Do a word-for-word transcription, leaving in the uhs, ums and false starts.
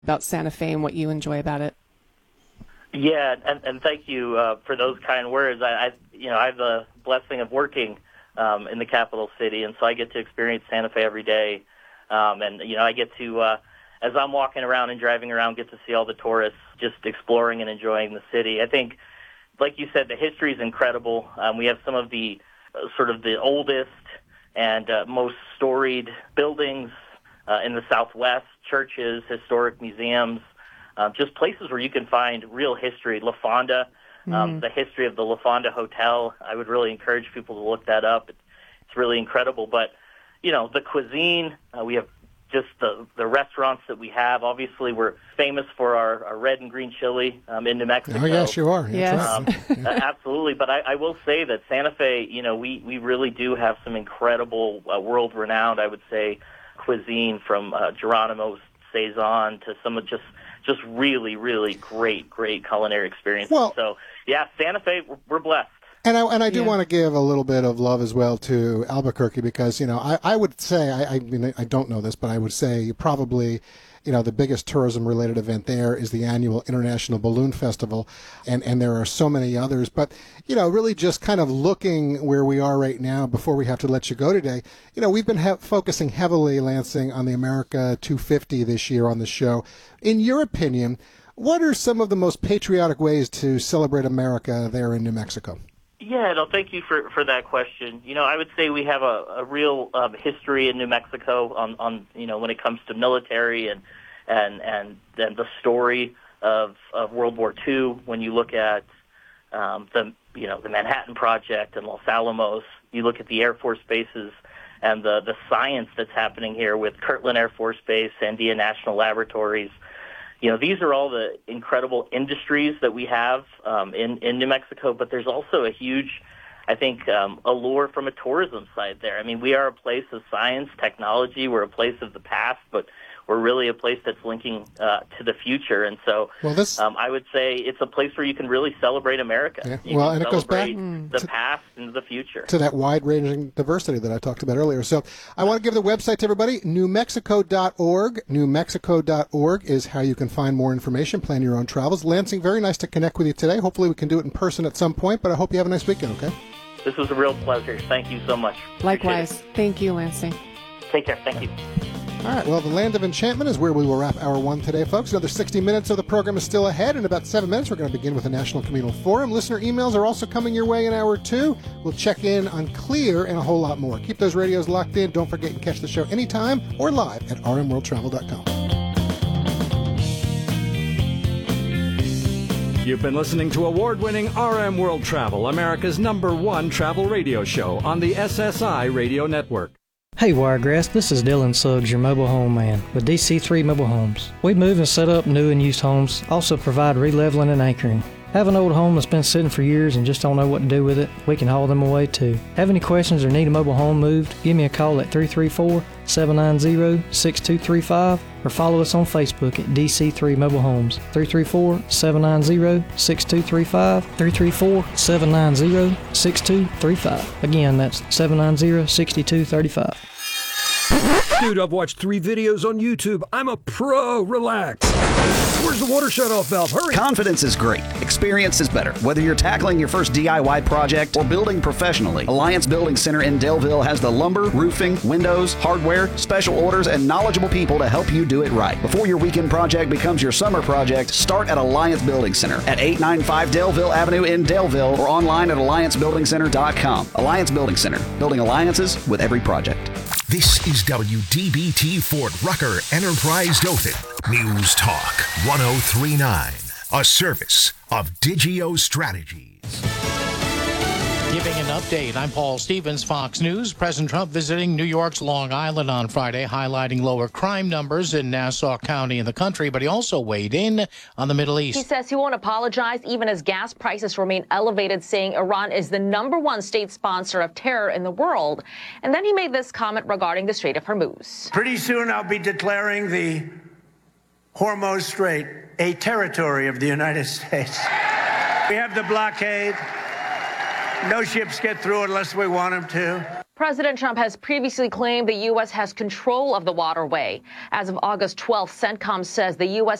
about Santa Fe and what you enjoy about it. Yeah, and, and thank you uh, for those kind words. I, I, you know, I have the blessing of working um, in the capital city, and so I get to experience Santa Fe every day. Um, and you know, I get to, uh, as I'm walking around and driving around, get to see all the tourists just exploring and enjoying the city. I think, like you said, the history is incredible. Um, we have some of the uh, sort of the oldest and uh, most storied buildings uh, in the Southwest, churches, historic museums. Uh, just places where you can find real history. La Fonda, um, mm-hmm. the history of the La Fonda Hotel. I would really encourage people to look that up. It's, it's really incredible. But, you know, the cuisine, uh, we have just the, the restaurants that we have. Obviously, we're famous for our, our red and green chili um, in New Mexico. Oh, yes, you are. Yes. Um, absolutely. But I, I will say that Santa Fe, you know, we, we really do have some incredible, uh, world-renowned, I would say, cuisine from uh, Geronimo's Saison to some of just just really, really great, great culinary experiences. Well, so, yeah, Santa Fe, we're, we're blessed. And I, and I do yeah. want to give a little bit of love as well to Albuquerque because, you know, I, I would say, I, I mean, I don't know this, but I would say probably, you know, the biggest tourism-related event there is the annual International Balloon Festival, and, and there are so many others. But, you know, really just kind of looking where we are right now before we have to let you go today, you know, we've been he- focusing heavily, Lansing, on the America two fifty this year on the show. In your opinion, what are some of the most patriotic ways to celebrate America there in New Mexico? Yeah, no, thank you for, for that question. You know, I would say we have a, a real um, history in New Mexico on, on, you know, when it comes to military and and and then the story of, of World War Two. When you look at um, the, you know, the Manhattan Project and Los Alamos, you look at the Air Force bases and the, the science that's happening here with Kirtland Air Force Base, Sandia National Laboratories. You know, these are all the incredible industries that we have um, in, in New Mexico, but there's also a huge, I think, um, allure from a tourism side there. I mean, we are a place of science, technology. We're a place of the past, but we're really a place that's linking uh, to the future. And so well, this, um, I would say it's a place where you can really celebrate America. Yeah. You well, can and it goes back the to, past and the future. To that wide-ranging diversity that I talked about earlier. So I want to give the website to everybody, new mexico dot org. new mexico dot org is how you can find more information, plan your own travels. Lansing, very nice to connect with you today. Hopefully we can do it in person at some point, but I hope you have a nice weekend, okay? This was a real pleasure. Thank you so much. Likewise. Thank you, Lansing. Take care. Thank you. All right, well, the Land of Enchantment is where we will wrap hour one today, folks. Another sixty minutes of the program is still ahead. In about seven minutes, we're going to begin with the National Communal Forum. Listener emails are also coming your way in hour two. We'll check in on Clear and a whole lot more. Keep those radios locked in. Don't forget to catch the show anytime or live at r m world travel dot com. You've been listening to award-winning R M World Travel, America's number one travel radio show on the S S I Radio Network. Hey Wiregrass, this is Dylan Suggs, your mobile home man with D C three Mobile Homes. We move and set up new and used homes, also provide releveling and anchoring. Have an old home that's been sitting for years and just don't know what to do with it? We can haul them away too. Have any questions or need a mobile home moved? Give me a call at three three four, seven nine zero, six two three five or follow us on Facebook at D C three Mobile Homes. three three four, seven nine zero, six two three five, three three four, seven nine zero, six two three five. Again, that's seven nine zero, six two three five. Dude, I've watched three videos on YouTube. I'm a pro. Relax. Where's the water shutoff valve? Hurry. Confidence is great. Experience is better. Whether you're tackling your first D I Y project or building professionally, Alliance Building Center in Delville has the lumber, roofing, windows, hardware, special orders, and knowledgeable people to help you do it right. Before your weekend project becomes your summer project, start at Alliance Building Center at eight ninety-five Delville Avenue in Delville or online at alliance building center dot com. Alliance Building Center, building alliances with every project. This is W D B T Fort Rucker Enterprise Dothan. News Talk one oh three point nine. A service of Digio Strategies. Giving an update, I'm Paul Stevens, Fox News. President Trump visiting New York's Long Island on Friday, highlighting lower crime numbers in Nassau County and the country, but he also weighed in on the Middle East. He says he won't apologize even as gas prices remain elevated, saying Iran is the number one state sponsor of terror in the world. And then he made this comment regarding the Strait of Hormuz. Pretty soon I'll be declaring the Hormuz Strait a territory of the United States. We have the blockade. No ships get through unless we want them to. President Trump has previously claimed the U S has control of the waterway. As of August twelfth, CENTCOM says the U S